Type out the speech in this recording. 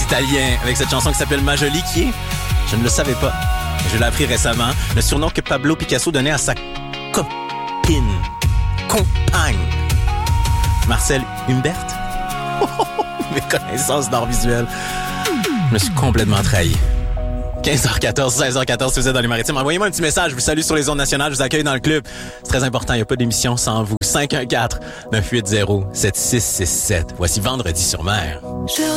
italien avec cette chanson qui s'appelle Majoli, qui est, je ne le savais pas, je l'ai appris récemment, le surnom que Pablo Picasso donnait à sa copine, compagne, Marcel Humbert. Mes connaissances d'art visuel. Je me suis complètement trahi. 15h14, 16h14, si vous êtes dans les maritimes, envoyez-moi un petit message. Je vous salue sur les ondes nationales, je vous accueille dans le club. C'est très important, il n'y a pas d'émission sans vous. 514-980-7667. Voici Vendredi sur mer.